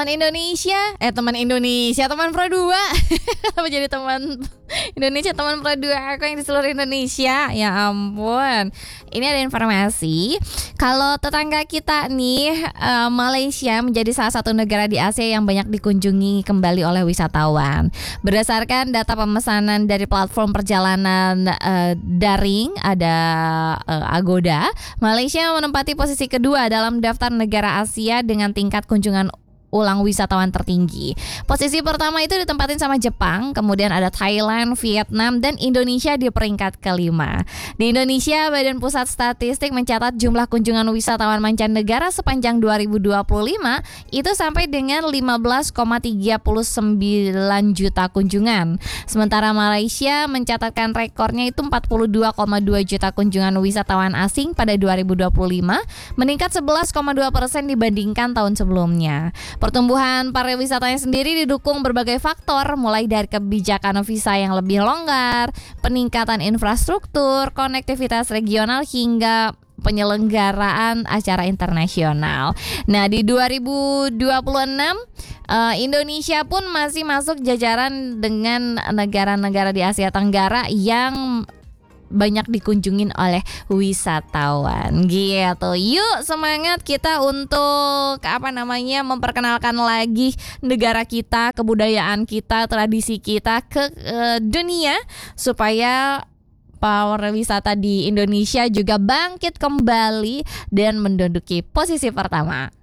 teman Pro 2. Apa jadi teman Indonesia, teman Pro 2 aku yang di seluruh Indonesia. Ya ampun. Ini ada informasi kalau tetangga kita nih, Malaysia menjadi salah satu negara di Asia yang banyak dikunjungi kembali oleh wisatawan. Berdasarkan data pemesanan dari platform perjalanan daring ada Agoda, Malaysia menempati posisi kedua dalam daftar negara Asia dengan tingkat kunjungan ulang wisatawan tertinggi. Posisi pertama itu ditempatin sama Jepang, kemudian ada Thailand, Vietnam, dan Indonesia di peringkat kelima. Di Indonesia, Badan Pusat Statistik mencatat jumlah kunjungan wisatawan mancanegara sepanjang 2025 itu sampai dengan 15,39 juta kunjungan. Sementara Malaysia mencatatkan rekornya itu 42,2 juta kunjungan wisatawan asing pada 2025, meningkat 11,2% dibandingkan tahun sebelumnya. Pertumbuhan pariwisatanya sendiri didukung berbagai faktor, mulai dari kebijakan visa yang lebih longgar, peningkatan infrastruktur, konektivitas regional, hingga penyelenggaraan acara internasional. Nah, di 2026 Indonesia pun masih masuk jajaran dengan negara-negara di Asia Tenggara yang banyak dikunjungin oleh wisatawan gitu. Yuk semangat kita untuk memperkenalkan lagi negara kita, kebudayaan kita, tradisi kita ke dunia supaya pariwisata di Indonesia juga bangkit kembali dan menduduki posisi pertama.